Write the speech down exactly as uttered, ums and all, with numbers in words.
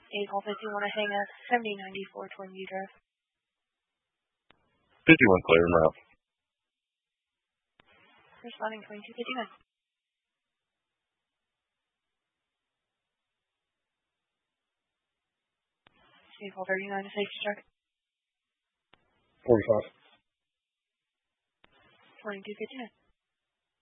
eight Alpha, do you want to hang at seventy ninety-four Tornview Drive? fifty-one clear and route. Responding twenty-two fifty-nine. Vehicle thirty-nine to safety check. forty-five. twenty-two fifty-nine.